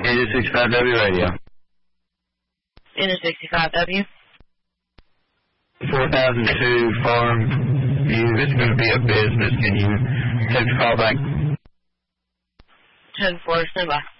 N65W radio. N65W. 4002 Farm View. It's going to be a business. Can you take the call back? 10-4, stand by.